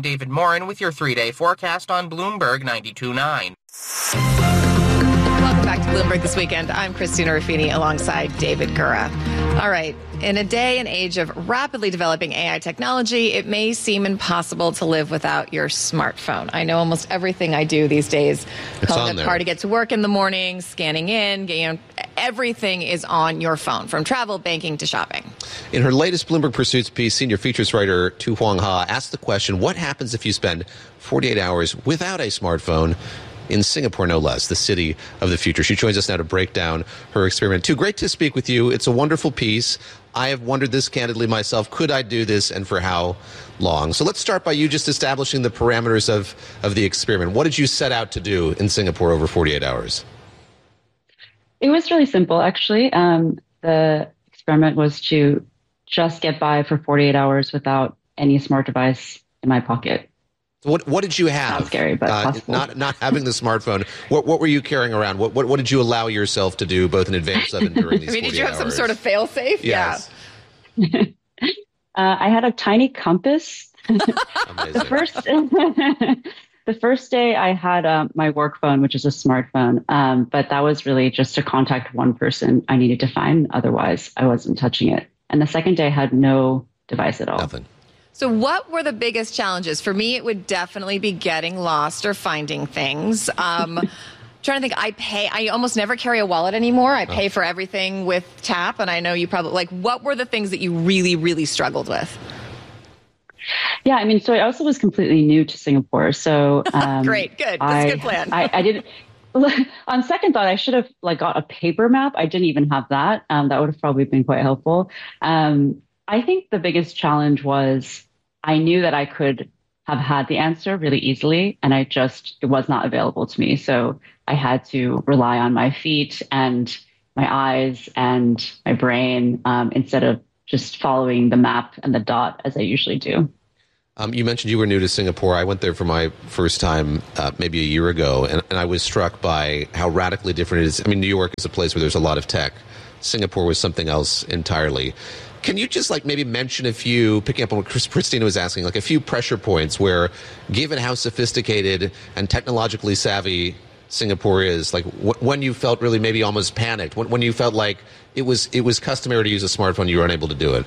David Morin with your 3-day forecast on Bloomberg 92.9. Welcome back to Bloomberg This Weekend. I'm Christina Ruffini alongside David Gura. All right. In a day and age of rapidly developing AI technology, it may seem impossible to live without your smartphone. I know almost everything I do these days, calling the car to get to work in the morning, scanning in, everything is on your phone, from travel, banking to shopping. In her latest Bloomberg Pursuits piece, senior features writer Tu Huang Ha asked the question, what happens if you spend 48 hours without a smartphone? In Singapore, no less, the city of the future. She joins us now to break down her experiment. Tu, great to speak with you. It's a wonderful piece. I have wondered this candidly myself. Could I do this, and for how long? So let's start by you just establishing the parameters of the experiment. What did you set out to do in Singapore over 48 hours? It was really simple, actually. The experiment was to just get by for 48 hours without any smart device in my pocket. What did you have? Not scary, but possible. Not having the smartphone. What were you carrying around? What did you allow yourself to do, both in advance of and during these 48 hours? Did you have some sort of fail-safe? Yes. Yeah. I had a tiny compass. Amazing. The first day I had my work phone, which is a smartphone, but that was really just to contact one person I needed to find. Otherwise, I wasn't touching it. And the second day I had no device at all. Nothing. So what were the biggest challenges? For me, it would definitely be getting lost or finding things. Trying to think, I almost never carry a wallet anymore. I pay for everything with Tap, and I know you probably, what were the things that you really, really struggled with? Yeah, I mean, so I also was completely new to Singapore. So Great, good. That's a good plan. I didn't. On second thought, I should have got a paper map. I didn't even have that. That would have probably been quite helpful. I think the biggest challenge was I knew that I could have had the answer really easily, and it was not available to me. So I had to rely on my feet and my eyes and my brain instead of just following the map and the dot as I usually do. You mentioned you were new to Singapore. I went there for my first time maybe a year ago, and I was struck by how radically different it is. I mean, New York is a place where there's a lot of tech. Singapore was something else entirely. Can you just maybe mention a few, picking up on what Christina was asking, a few pressure points where, given how sophisticated and technologically savvy Singapore is, when you felt really maybe almost panicked, when you felt like it was customary to use a smartphone, you were unable to do it?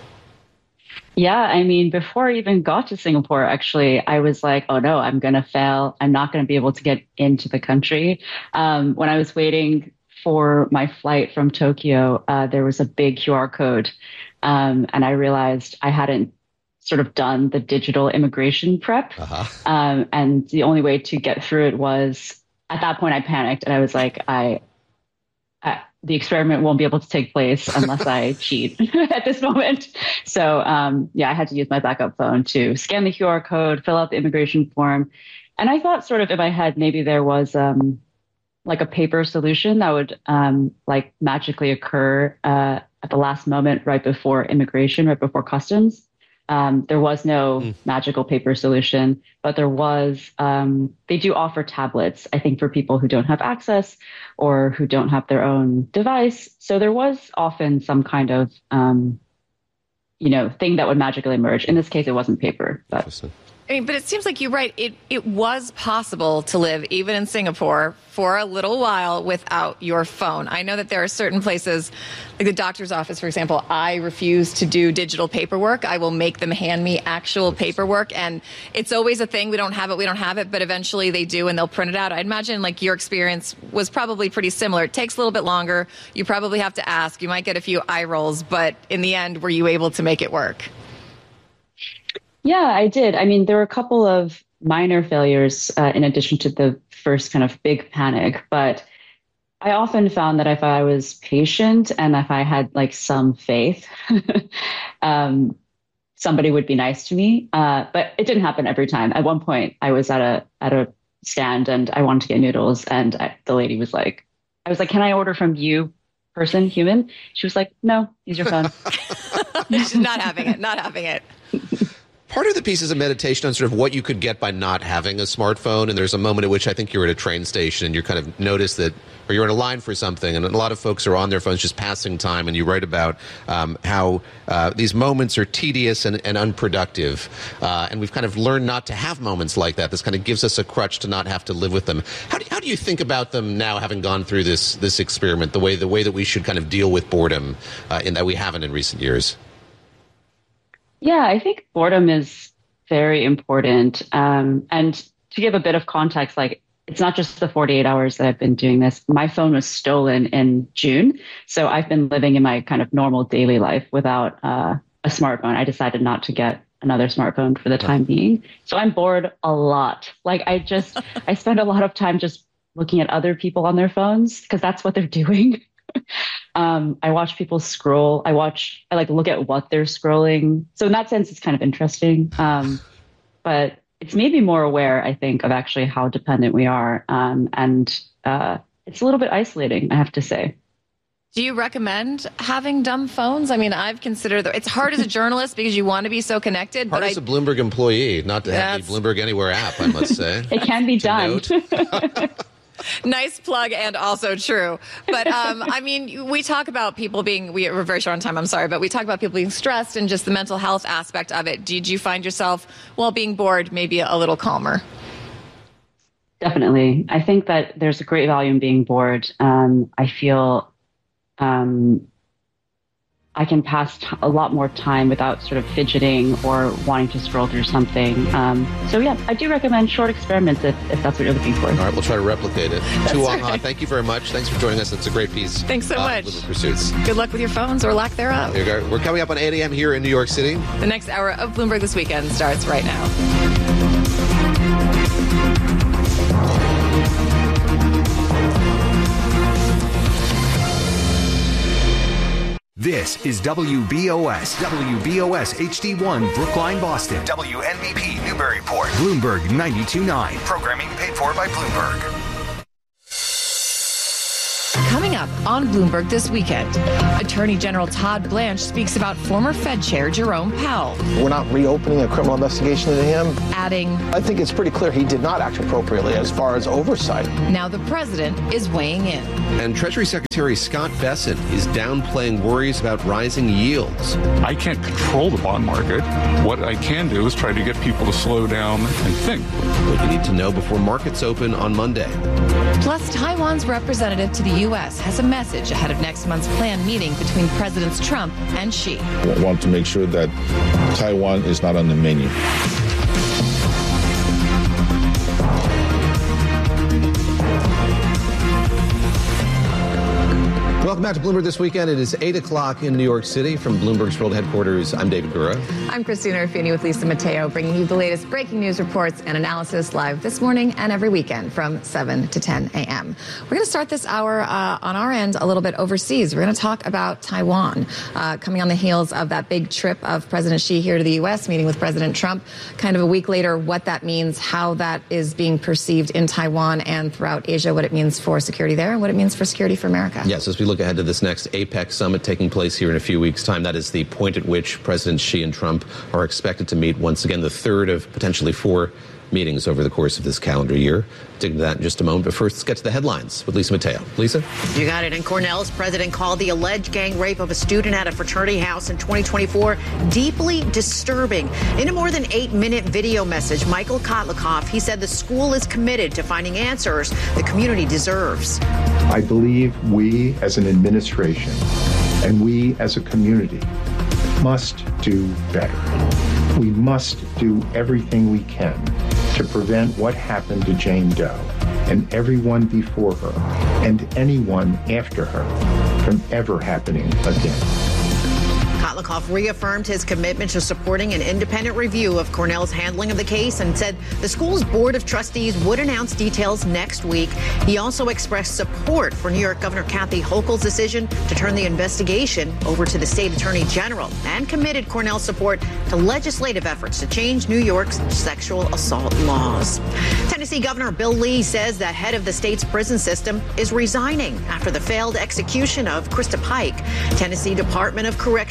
Yeah, I mean, before I even got to Singapore, actually, I was like, oh no, I'm going to fail. I'm not going to be able to get into the country. When I was waiting for my flight from Tokyo, there was a big QR code. And I realized I hadn't sort of done the digital immigration prep. Uh-huh. And the only way to get through it was, at that point, I panicked. And I was like, the experiment won't be able to take place unless I cheat at this moment. So, I had to use my backup phone to scan the QR code, fill out the immigration form. And I thought sort of in my head, maybe there was a paper solution that would magically occur at the last moment, right before immigration, right before customs. There was no magical paper solution, but there was, they do offer tablets, I think, for people who don't have access or who don't have their own device. So there was often some kind of, thing that would magically emerge. In this case, it wasn't paper, but. But it seems like you're right. It was possible to live, even in Singapore, for a little while without your phone. I know that there are certain places, like the doctor's office, for example, I refuse to do digital paperwork. I will make them hand me actual paperwork. And it's always a thing. We don't have it. But eventually they do, and they'll print it out. I'd imagine your experience was probably pretty similar. It takes a little bit longer. You probably have to ask. You might get a few eye rolls. But in the end, were you able to make it work? Yeah, I did. I mean, there were a couple of minor failures in addition to the first kind of big panic. But I often found that if I was patient and if I had some faith, somebody would be nice to me. But it didn't happen every time. At one point, I was at a stand and I wanted to get noodles, and the lady was like, I was like, "Can I order from you, person, human?" She was like, "No, use your phone." She's not having it. Part of the piece is a meditation on sort of what you could get by not having a smartphone. And there's a moment at which I think you're at a train station and you kind of notice that, or you're in a line for something, and a lot of folks are on their phones just passing time, and you write about how these moments are tedious and unproductive. And we've kind of learned not to have moments like that. This kind of gives us a crutch to not have to live with them. How do you think about them now, having gone through this experiment, the way that we should kind of deal with boredom in that we haven't in recent years? Yeah, I think boredom is very important. And to give a bit of context, like, it's not just the 48 hours that I've been doing this. My phone was stolen in June. So I've been living in my kind of normal daily life without a smartphone. I decided not to get another smartphone for the time being. So I'm bored a lot. Like, I spend a lot of time just looking at other people on their phones because that's what they're doing. I watch people scroll. I like look at what they're scrolling. So in that sense, it's kind of interesting. But it's made me more aware, I think, of actually how dependent we are. And it's a little bit isolating, I have to say. Do you recommend having dumb phones? I mean, I've considered it's hard as a journalist because you want to be so connected. Hard as a Bloomberg employee, not to have the Bloomberg Anywhere app, I must say. It can be done. Nice plug, and also true. But I mean, we talk about people we're very short on time, I'm sorry, but we talk about people being stressed and just the mental health aspect of it. Did you find yourself, while being bored, maybe a little calmer? Definitely. I think that there's a great value in being bored. I feel I can pass a lot more time without sort of fidgeting or wanting to scroll through something. So yeah, I do recommend short experiments if that's what you're looking for. All right, we'll try to replicate it. Tu Wong Ha, thank you very much. Thanks for joining us. It's a great piece. Thanks so much. Bloomberg Pursuits. Good luck with your phones, or lack thereof. We're coming up on 8 a.m. here in New York City. The next hour of Bloomberg This Weekend starts right now. This is WBOS HD1 Brookline, Boston. WNBP Newburyport. Bloomberg 92.9. Programming paid for by Bloomberg. Coming up on Bloomberg This Weekend, Attorney General Todd Blanche speaks about former Fed Chair Jerome Powell. We're not reopening a criminal investigation into him. Adding, I think it's pretty clear he did not act appropriately as far as oversight. Now the president is weighing in. And Treasury Secretary Scott Bessent is downplaying worries about rising yields. I can't control the bond market. What I can do is try to get people to slow down and think. What you need to know before markets open on Monday. Plus, Taiwan's representative to the U.S. has a message ahead of next month's planned meeting between Presidents Trump and Xi. I want to make sure that Taiwan is not on the menu. Welcome back to Bloomberg This Weekend. It is 8 o'clock in New York City. From Bloomberg's World Headquarters, I'm David Gura. I'm Christina Ruffini with Lisa Mateo, bringing you the latest breaking news reports and analysis live this morning and every weekend from 7 to 10 a.m. We're going to start this hour on our end a little bit overseas. We're going to talk about Taiwan, coming on the heels of that big trip of President Xi here to the U.S., meeting with President Trump. Kind of a week later, what that means, how that is being perceived in Taiwan and throughout Asia, what it means for security there and what it means for security for America. Yes, as we look ahead to this next APEC summit taking place here in a few weeks' time. That is the point at which Presidents Xi and Trump are expected to meet once again, the third of potentially 4 meetings over the course of this calendar year. Dig into that in just a moment. But first, let's get to the headlines with Lisa Mateo. Lisa? You got it. And Cornell's president called the alleged gang rape of a student at a fraternity house in 2024 deeply disturbing. In a more than 8-minute video message, Michael Kotlikoff, he said the school is committed to finding answers the community deserves. I believe we as an administration and we as a community must do better. We must do everything we can to prevent what happened to Jane Doe and everyone before her and anyone after her from ever happening again. Kotlikoff reaffirmed his commitment to supporting an independent review of Cornell's handling of the case and said the school's board of trustees would announce details next week. He also expressed support for New York Governor Kathy Hochul's decision to turn the investigation over to the state attorney general and committed Cornell's support to legislative efforts to change New York's sexual assault laws. Tennessee Governor Bill Lee says the head of the state's prison system is resigning after the failed execution of Krista Pike. Tennessee Department of Correction Commissioner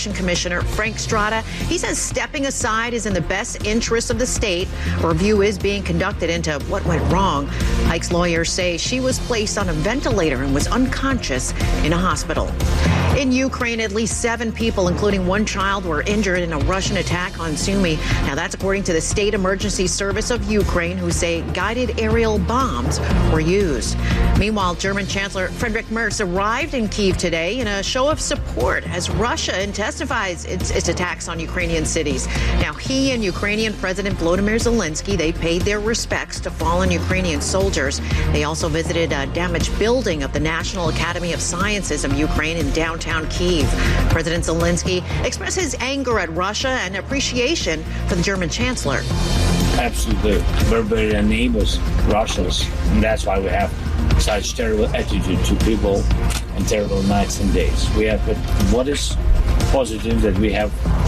Commissioner Frank Strada. He says stepping aside is in the best interest of the state. A review is being conducted into what went wrong. Pike's lawyers say she was placed on a ventilator and was unconscious in a hospital. In Ukraine, at least 7 people, including 1 child, were injured in a Russian attack on Sumy. Now, that's according to the State Emergency Service of Ukraine, who say guided aerial bombs were used. Meanwhile, German Chancellor Friedrich Merz arrived in Kyiv today in a show of support as Russia intensifies its attacks on Ukrainian cities. Now, he and Ukrainian President Volodymyr Zelensky, they paid their respects to fallen Ukrainian soldiers. They also visited a damaged building of the National Academy of Sciences of Ukraine in downtown Kyiv. President Zelensky expressed his anger at Russia and appreciation for the German chancellor. Absolutely. Barbarian neighbors, Russians, and that's why we have such terrible attitude to people and terrible nights and days. We have, but what is positive that we have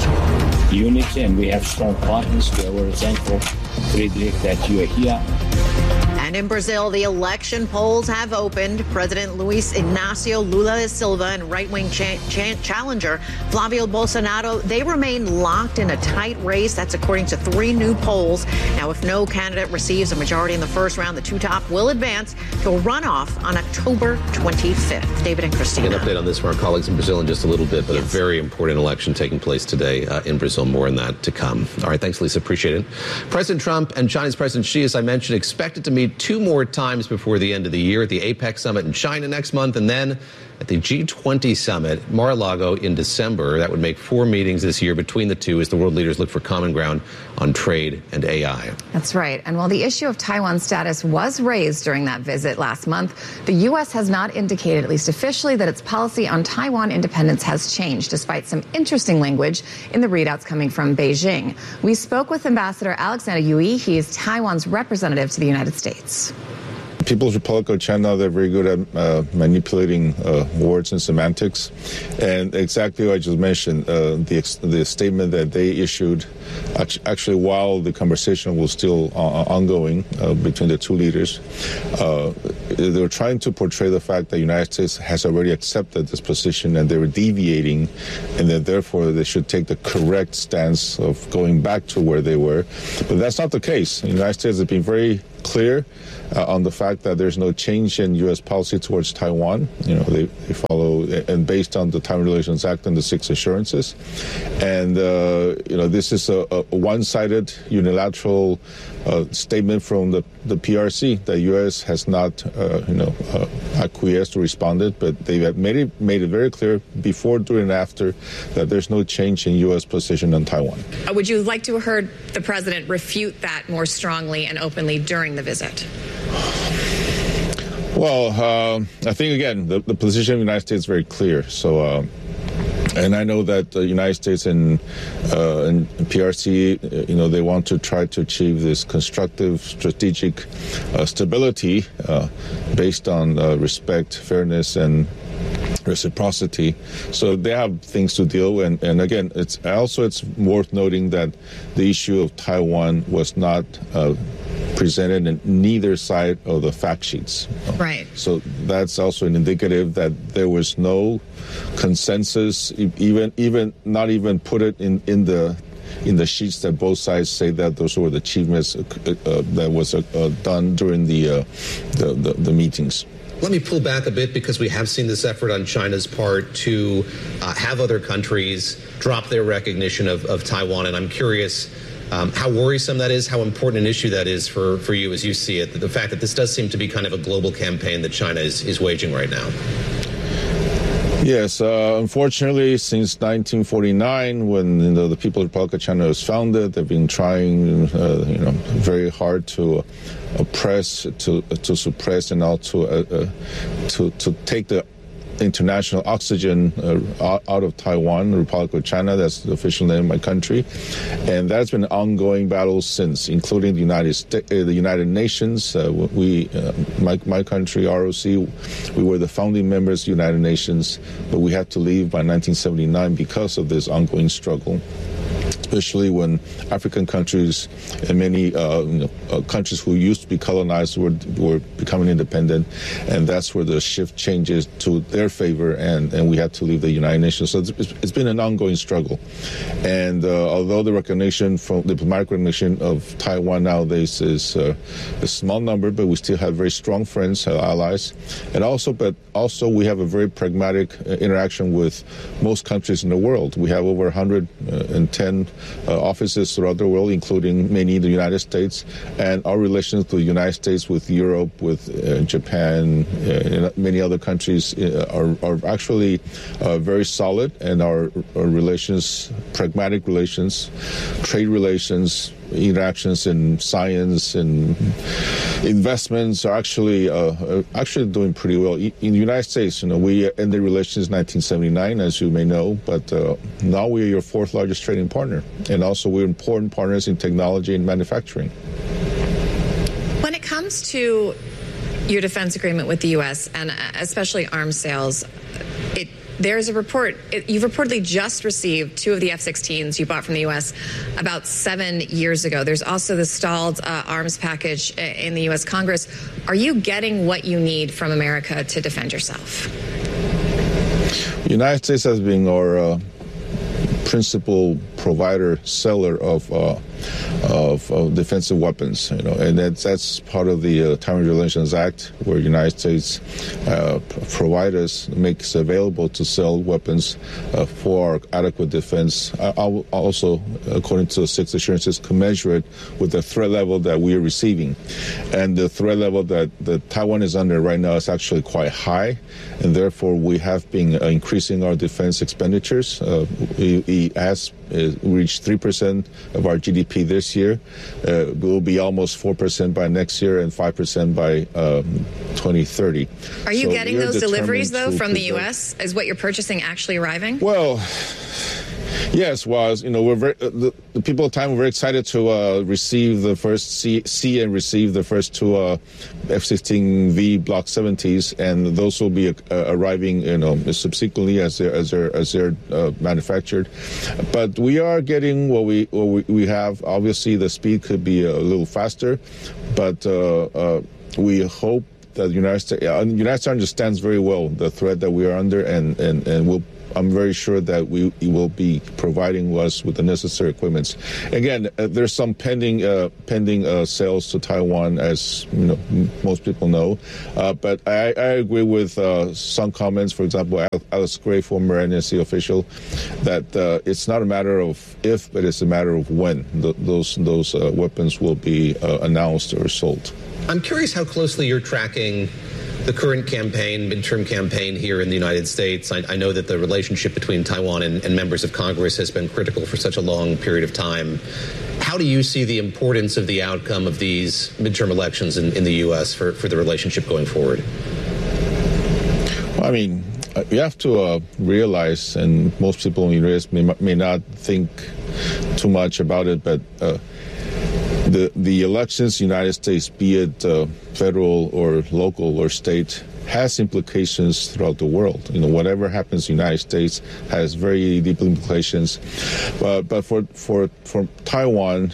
unity and we have strong partners. We are very thankful, Friedrich, that you are here. And in Brazil, the election polls have opened. President Luiz Inácio Lula da Silva and right-wing challenger Flavio Bolsonaro, they remain locked in a tight race. That's according to 3 new polls. Now, if no candidate receives a majority in the first round, the 2 top will advance to a runoff on October 25th. David and Christina. An update on this from our colleagues in Brazil in just a little bit, but yes, a very important election taking place today in Brazil. More on that to come. All right, thanks, Lisa. Appreciate it. President Trump and China's President Xi, as I mentioned, expected to meet 2 more times before the end of the year at the APEC summit in China next month, and then at the G20 summit, Mar-a-Lago, in December. That would make 4 meetings this year between the two as the world leaders look for common ground on trade and AI. That's right. And while the issue of Taiwan's status was raised during that visit last month, the U.S. has not indicated, at least officially, that its policy on Taiwan independence has changed, despite some interesting language in the readouts coming from Beijing. We spoke with Ambassador Alexander Yui. He is Taiwan's representative to the United States. People's Republic of China, they're very good at manipulating words and semantics. And exactly what I just mentioned, the statement that they issued, actually while the conversation was still ongoing between the 2 leaders, they were trying to portray the fact that the United States has already accepted this position and they were deviating, and that therefore they should take the correct stance of going back to where they were. But that's not the case. The United States has been very clear on the fact that there's no change in U.S. policy towards Taiwan. You know, they follow, and based on the Taiwan Relations Act and the 6 assurances. And, you know, this is a one-sided unilateral statement from the PRC. The U.S. has not, acquiesced or responded, but they have made it very clear before, during, and after that there's no change in U.S. position on Taiwan. Would you like to have heard the president refute that more strongly and openly during the visit? Well, I think, again, the position of the United States is very clear. So, and I know that the United States and PRC, they want to try to achieve this constructive strategic stability based on respect, fairness, and reciprocity. So they have things to deal with. And again, it's worth noting that the issue of Taiwan was not presented in neither side of the fact sheets. Right. So that's also an indicative that there was no consensus, even not even put it in the sheets that both sides say that those were the achievements that was done during the meetings. Let me pull back a bit, because we have seen this effort on China's part to have other countries drop their recognition of Taiwan, and I'm curious how worrisome that is, how important an issue that is for you as you see it, the fact that this does seem to be kind of a global campaign that China is waging right now. Yes, unfortunately, since 1949, when the People's Republic of China was founded, they've been trying, very hard to oppress, to suppress, and also to take the international oxygen out of Taiwan, the Republic of China. That's the official name of my country, and that's been an ongoing battle since, including the United Nations. My country, ROC, we were the founding members of the United Nations, but we had to leave by 1979 because of this ongoing struggle. especially when African countries and many countries who used to be colonized were becoming independent, and that's where the shift changes to their favor, and we had to leave the United Nations. So it's been an ongoing struggle. And although the diplomatic recognition of Taiwan nowadays is a small number, but we still have very strong friends, allies, but also we have a very pragmatic interaction with most countries in the world. We have over 110 offices throughout the world, including many in the United States, and our relations to the United States, with Europe, with Japan, and many other countries are actually very solid, and our relations, pragmatic relations, trade relations, interactions in science and investments are actually doing pretty well. In the United States, we ended relations in 1979, as you may know, but now we are your fourth largest trading partner, and also we're important partners in technology and manufacturing. When it comes to your defense agreement with the U.S. and especially arms sales, there's a report, you've reportedly just received 2 of the F-16s you bought from the U.S. about 7 years ago. There's also the stalled arms package in the U.S. Congress. Are you getting what you need from America to defend yourself? The United States has been our principal provider, seller of defensive weapons, and that's part of the Taiwan Relations Act, where the United States makes available to sell weapons for our adequate defense. Also, according to the 6 assurances, commensurate with the threat level that we are receiving, and the threat level that Taiwan is under right now is actually quite high, and therefore we have been increasing our defense expenditures. It has reached 3% of our GDP this year. It will be almost 4% by next year and 5% by 2030. Are you getting those deliveries, though, from the U.S.? Is what you're purchasing actually arriving? Well, yes, the people of Taiwan were very excited to receive the first see and receive the first 2 F-16V Block 70s, and those will be arriving, subsequently as they're manufactured. But we are getting what we have. Obviously, the speed could be a little faster, but we hope that the United States understands very well the threat that we are under, and I'm very sure that we will be providing us with the necessary equipment. Again, there's some pending sales to Taiwan, as most people know. But I agree with some comments. For example, Alice Gray, former NSC official, that it's not a matter of if, but it's a matter of when those weapons will be announced or sold. I'm curious how closely you're tracking the current campaign, midterm campaign here in the United States. I know that the relationship between Taiwan and members of Congress has been critical for such a long period of time. How do you see the importance of the outcome of these midterm elections in the U.S. for the relationship going forward? Well, I mean, you have to realize, and most people in the U.S. may not think too much about it, but the elections in the United States, be it federal or local or state, has implications throughout the world. Whatever happens in the United States has very deep implications. But for Taiwan,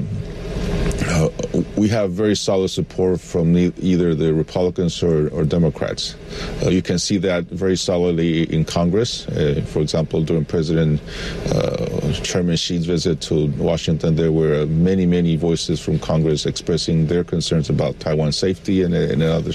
we have very solid support from either the Republicans or Democrats. You can see that very solidly in Congress. For example, during Chairman Xi's visit to Washington, there were many voices from Congress expressing their concerns about Taiwan's safety and others.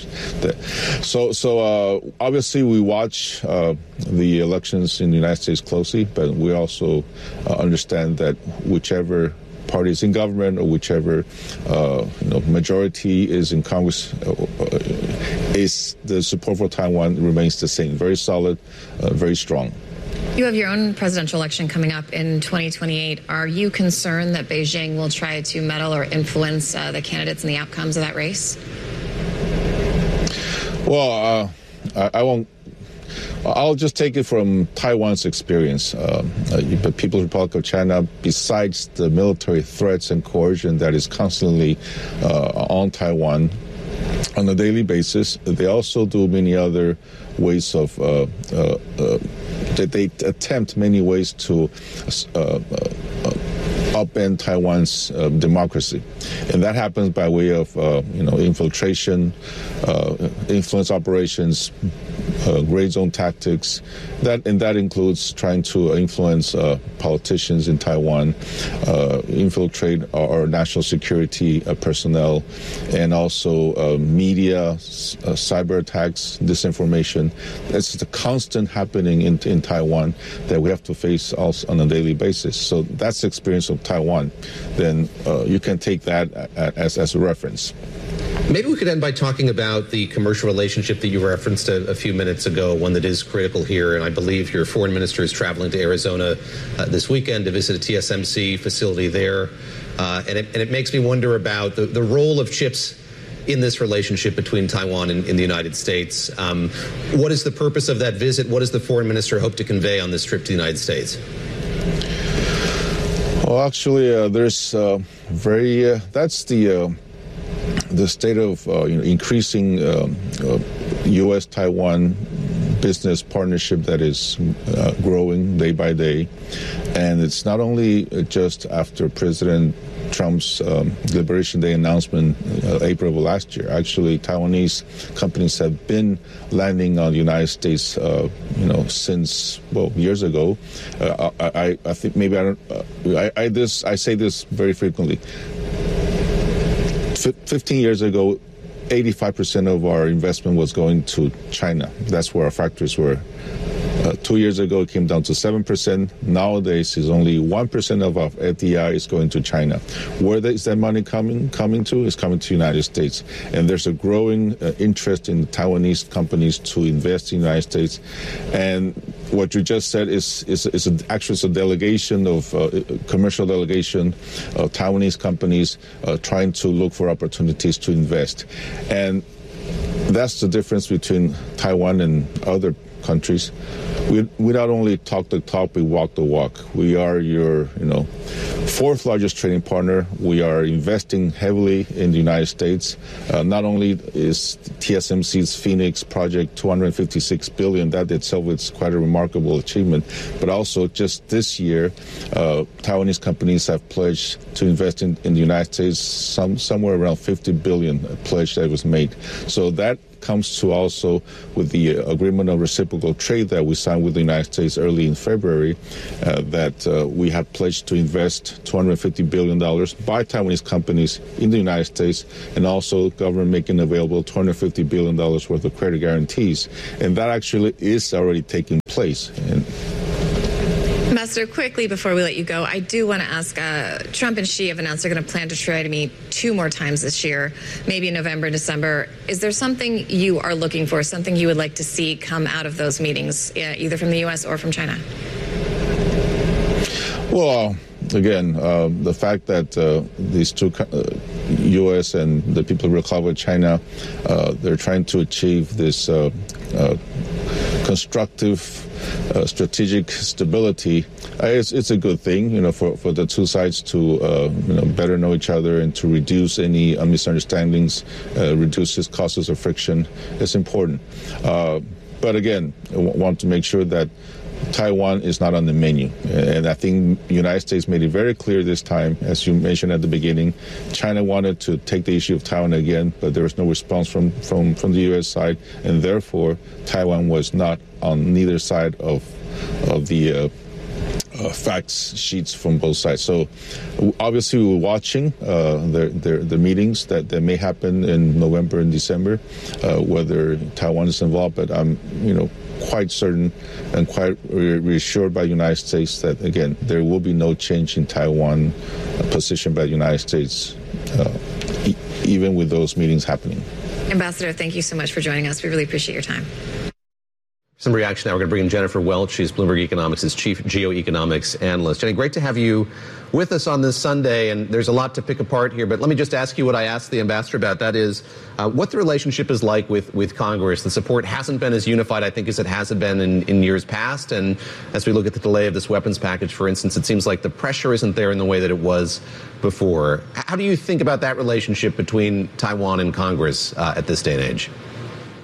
So obviously we watch the elections in the United States closely, but we also understand that whichever parties in government or whichever majority is in Congress, is the support for Taiwan remains the same, very solid, very strong. You have your own presidential election coming up in 2028. Are you concerned that Beijing will try to meddle or influence the candidates and the outcomes of that race? Well, I won't. I'll just take it from Taiwan's experience. The People's Republic of China, besides the military threats and coercion that is constantly on Taiwan on a daily basis, they also do many other ways of they attempt many ways to upend Taiwan's democracy. And that happens by way of, infiltration, influence operations, gray zone tactics. That includes trying to influence politicians in Taiwan, infiltrate our national security personnel, and also media, cyber attacks, disinformation. It's the constant happening in Taiwan that we have to face also on a daily basis. So that's the experience of Taiwan. Then you can take that as a reference. Maybe we could end by talking about the commercial relationship that you referenced a few minutes ago, one that is critical here. And I believe your foreign minister is traveling to Arizona this weekend to visit a TSMC facility there. And it makes me wonder about the role of chips in this relationship between Taiwan and the United States. What is the purpose of that visit? What does the foreign minister hope to convey on this trip to the United States? Well, actually, there's that's the state of increasing U.S.-Taiwan business partnership that is growing day by day. And it's not only just after President Trump's Liberation Day announcement, April of last year. Actually, Taiwanese companies have been landing on the United States, since years ago. I think maybe I say this very frequently. 15 years ago, 85% of our investment was going to China. That's where our factories were. 2 years ago, it came down to 7%. Nowadays, it's only 1% of our FDI is going to China. Where is that money coming to? It's coming to the United States. And there's a growing interest in Taiwanese companies to invest in the United States. And what you just said is actually a delegation of commercial delegation of Taiwanese companies trying to look for opportunities to invest. And that's the difference between Taiwan and other countries. We not only talk the talk, we walk the walk. We are your, fourth largest trading partner. We are investing heavily in the United States. Not only is TSMC's Phoenix project $256 billion, that itself is quite a remarkable achievement, but also just this year, Taiwanese companies have pledged to invest in the United States somewhere around $50 billion pledge that was made. So that comes to also with the agreement of reciprocal trade that we signed with the United States early in February, that we have pledged to invest $250 billion by Taiwanese companies in the United States, and also government making available $250 billion worth of credit guarantees. And that actually is already taking place. Ambassador, quickly before we let you go, I do want to ask, Trump and Xi have announced they're going to plan to try to meet 2 more times this year, maybe in November, December. Is there something you are looking for, something you would like to see come out of those meetings, either from the U.S. or from China? Well, again, the fact that these two, U.S. and the People's Republic of China, they're trying to achieve this constructive strategic stability, it's a good thing, for the two sides to, better know each other and to reduce any misunderstandings, reduce its causes of friction. It's important. But again, I want to make sure that Taiwan is not on the menu. And I think the United States made it very clear this time, as you mentioned at the beginning. China wanted to take the issue of Taiwan again, but there was no response from the U.S. side, and therefore Taiwan was not on neither side of the facts sheets from both sides. So obviously we're watching the meetings that may happen in November and December, whether Taiwan is involved, but I'm quite certain and quite reassured by the United States that, again, there will be no change in Taiwan position by the United States, even with those meetings happening. Ambassador, thank you so much for joining us. We really appreciate your time. Some reaction now. We're going to bring in Jennifer Welch. She's Bloomberg Economics' chief geoeconomics analyst. Jenny, great to have you with us on this Sunday, and there's a lot to pick apart here, but let me just ask you what I asked the ambassador about. That is, what the relationship is like with Congress. The support hasn't been as unified, I think, as it has been in years past, and as we look at the delay of this weapons package, for instance, it seems like the pressure isn't there in the way that it was before. How do you think about that relationship between Taiwan and Congress at this day and age?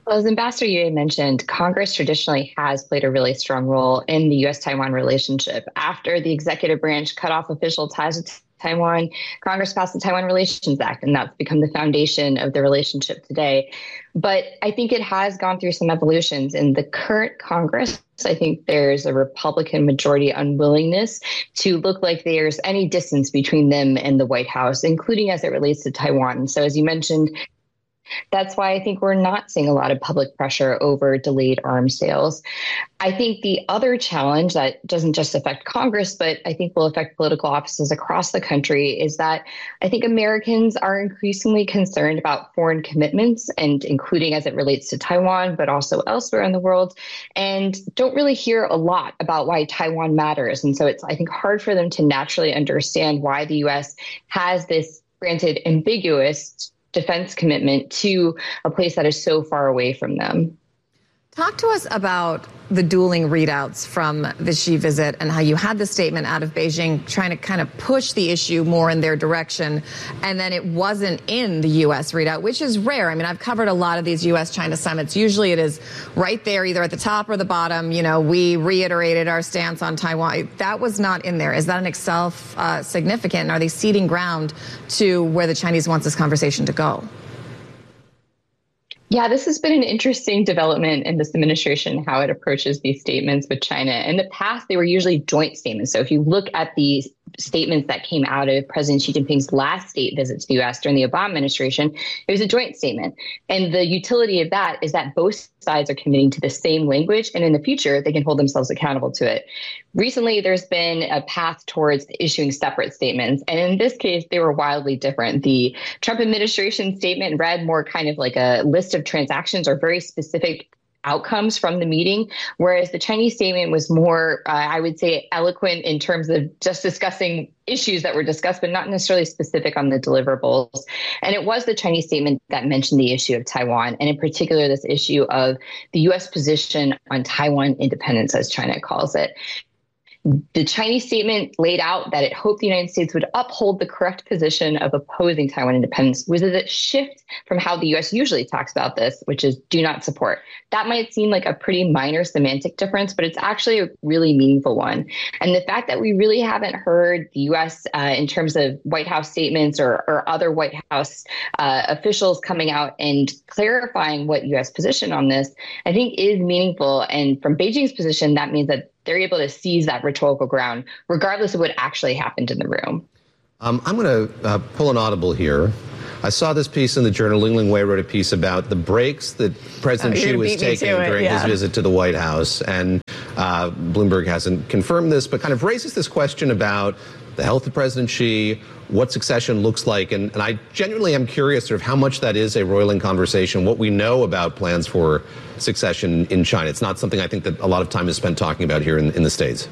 Well, as Ambassador Yue mentioned, Congress traditionally has played a really strong role in the U.S.-Taiwan relationship. After the executive branch cut off official ties with Taiwan, Congress passed the Taiwan Relations Act, and that's become the foundation of the relationship today. But I think it has gone through some evolutions. In the current Congress, I think there's a Republican majority unwillingness to look like there's any distance between them and the White House, including as it relates to Taiwan. So as you mentioned, that's why I think we're not seeing a lot of public pressure over delayed arms sales. I think the other challenge that doesn't just affect Congress, but I think will affect political offices across the country is that I think Americans are increasingly concerned about foreign commitments, and including as it relates to Taiwan, but also elsewhere in the world, and don't really hear a lot about why Taiwan matters. And so it's, I think, hard for them to naturally understand why the U.S. has this, granted, ambiguous defense commitment to a place that is so far away from them. Talk to us about the dueling readouts from the Xi visit and how you had the statement out of Beijing trying to kind of push the issue more in their direction, and then it wasn't in the U.S. readout, which is rare. I mean, I've covered a lot of these U.S.-China summits. Usually it is right there, either at the top or the bottom. You know, we reiterated our stance on Taiwan. That was not in there. Is that in itself significant? Are they ceding ground to where the Chinese wants this conversation to go? Yeah, this has been an interesting development in this administration, how it approaches these statements with China. In the past, they were usually joint statements. So if you look at the statements that came out of President Xi Jinping's last state visit to the U.S. during the Obama administration, it was a joint statement. And the utility of that is that both sides are committing to the same language, and in the future, they can hold themselves accountable to it. Recently, there's been a path towards issuing separate statements, and in this case, they were wildly different. The Trump administration statement read more kind of like a list of transactions or very specific outcomes from the meeting, whereas the Chinese statement was more, I would say, eloquent in terms of just discussing issues that were discussed, but not necessarily specific on the deliverables. And it was the Chinese statement that mentioned the issue of Taiwan, and in particular, this issue of the U.S. position on Taiwan independence, as China calls it. The Chinese statement laid out that it hoped the United States would uphold the correct position of opposing Taiwan independence, which is a shift from how the U.S. usually talks about this, which is do not support. That might seem like a pretty minor semantic difference, but it's actually a really meaningful one. And the fact that we really haven't heard the U.S. In terms of White House statements or other White House officials coming out and clarifying what U.S. position on this, I think is meaningful. And from Beijing's position, that means that they're able to seize that rhetorical ground, regardless of what actually happened in the room. I'm going to pull an audible here. I saw this piece in the journal. Ling Ling Wei wrote a piece about the breaks that President Xi was taking during his visit to the White House. And Bloomberg hasn't confirmed this, but kind of raises this question about the health of President Xi, what succession looks like. And I genuinely am curious sort of how much that is a roiling conversation, what we know about plans for succession in China. It's not something I think that a lot of time is spent talking about here in the States.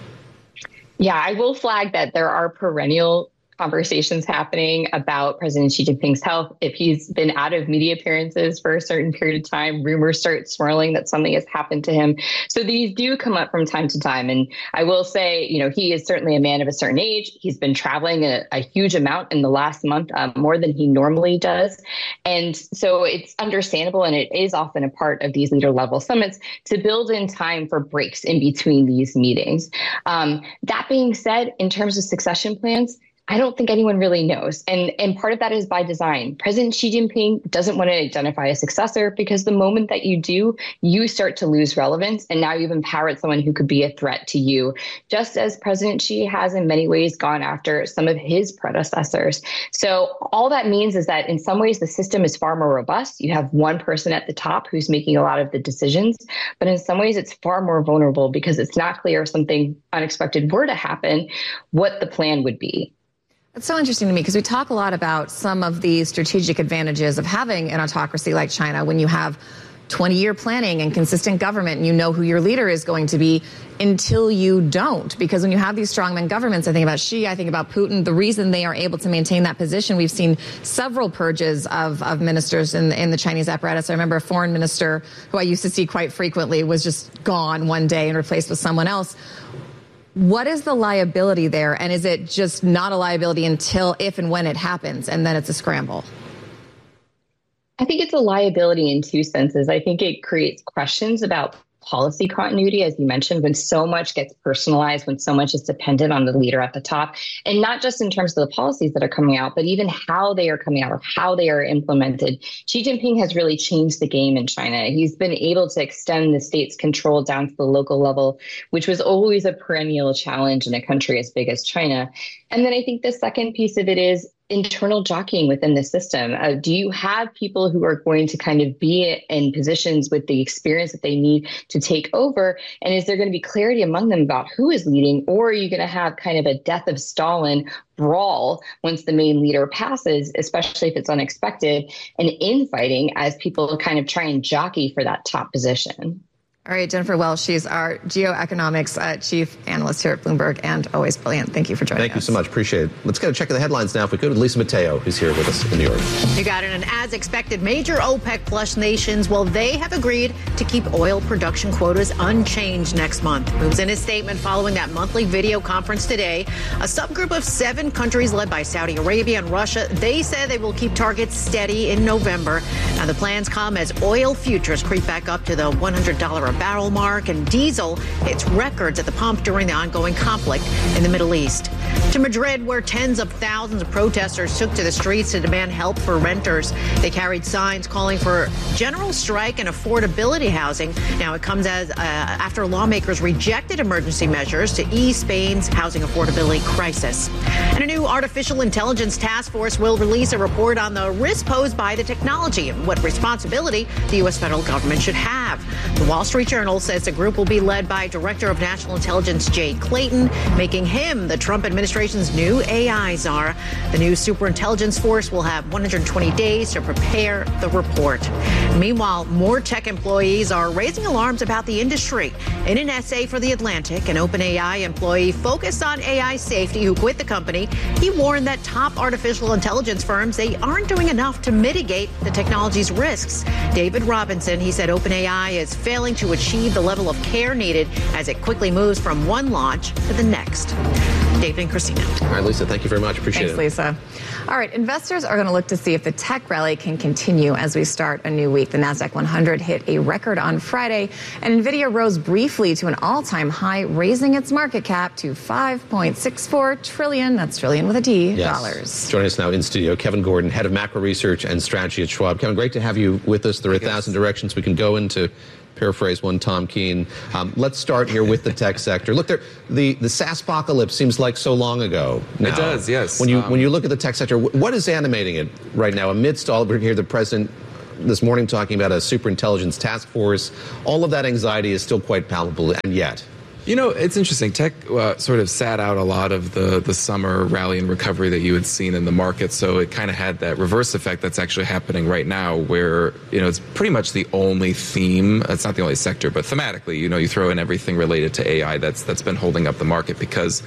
Yeah, I will flag that there are perennial conversations happening about President Xi Jinping's health. If he's been out of media appearances for a certain period of time, rumors start swirling that something has happened to him. So these do come up from time to time. And I will say, you know, he is certainly a man of a certain age. He's been traveling a huge amount in the last month, more than he normally does. And so it's understandable, and it is often a part of these leader level summits, to build in time for breaks in between these meetings. That being said, in terms of succession plans, I don't think anyone really knows. And part of that is by design. President Xi Jinping doesn't want to identify a successor, because the moment that you do, you start to lose relevance. And now you've empowered someone who could be a threat to you, just as President Xi has in many ways gone after some of his predecessors. So all that means is that in some ways, the system is far more robust. You have one person at the top who's making a lot of the decisions. But in some ways, it's far more vulnerable, because it's not clear if something unexpected were to happen, what the plan would be. It's so interesting to me, because we talk a lot about some of the strategic advantages of having an autocracy like China, when you have 20-year planning and consistent government, and you know who your leader is going to be, until you don't. Because when you have these strongman governments, I think about Xi, I think about Putin, the reason they are able to maintain that position, we've seen several purges of ministers in the Chinese apparatus. I remember a foreign minister who I used to see quite frequently was just gone one day and replaced with someone else. What is the liability there? And is it just not a liability until if and when it happens, and then it's a scramble? I think it's a liability in two senses. I think it creates questions about policy continuity, as you mentioned, when so much gets personalized, when so much is dependent on the leader at the top, and not just in terms of the policies that are coming out, but even how they are coming out or how they are implemented. Xi Jinping has really changed the game in China. He's been able to extend the state's control down to the local level, which was always a perennial challenge in a country as big as China. And then I think the second piece of it is internal jockeying within the system. Do you have people who are going to kind of be in positions with the experience that they need to take over? And is there going to be clarity among them about who is leading? Or are you going to have kind of a death of Stalin brawl once the main leader passes, especially if it's unexpected, and infighting as people kind of try and jockey for that top position? All right, Jennifer Welsh, she's our geoeconomics chief analyst here at Bloomberg, and always brilliant. Thank you for joining us. Thank you so much. Appreciate it. Let's get a check of the headlines now. If we could, with Lisa Mateo, who's here with us in New York. You got it. And as expected, major OPEC Plus nations, well, they have agreed to keep oil production quotas unchanged next month. It was in a statement following that monthly video conference today. A subgroup of 7 countries led by Saudi Arabia and Russia, they said they will keep targets steady in November. Now, the plans come as oil futures creep back up to the $100 a barrel mark, and diesel hits records at the pump during the ongoing conflict in the Middle East. To Madrid, where tens of thousands of protesters took to the streets to demand help for renters. They carried signs calling for general strike and affordability housing. Now, it comes as after lawmakers rejected emergency measures to ease Spain's housing affordability crisis. And a new artificial intelligence task force will release a report on the risk posed by the technology and what responsibility the U.S. federal government should have. The Wall Street Journal says the group will be led by Director of National Intelligence Jay Clayton, making him the Trump administration's new AI czar. The new superintelligence force will have 120 days to prepare the report. Meanwhile, more tech employees are raising alarms about the industry. In an essay for The Atlantic, an OpenAI employee focused on AI safety who quit the company, he warned that top artificial intelligence firms, they aren't doing enough to mitigate the technology's risks. David Robinson, he said OpenAI is failing to achieve the level of care needed as it quickly moves from one launch to the next. David and Christina. All right, Lisa, thank you very much. Appreciate it. Thanks, Lisa. All right, investors are going to look to see if the tech rally can continue as we start a new week. The NASDAQ 100 hit a record on Friday, and NVIDIA rose briefly to an all-time high, raising its market cap to $5.64 trillion, that's trillion with a T, dollars. Joining us now in studio, Kevin Gordon, head of macro research and strategy at Schwab. Kevin, great to have you with us. There are 1,000 directions we can go into. Paraphrase one Tom Keene. Let's start here with the tech sector. Look, the SaaSpocalypse seems like so long ago now. It does, yes. When you look at the tech sector, what is animating it right now? Amidst all, we hear the president this morning talking about a superintelligence task force. All of that anxiety is still quite palpable, and yet. You know, it's interesting. Tech sort of sat out a lot of the summer rally and recovery that you had seen in the market. So it kind of had that reverse effect that's actually happening right now where, you know, it's pretty much the only theme. It's not the only sector, but thematically, you know, you throw in everything related to AI that's been holding up the market because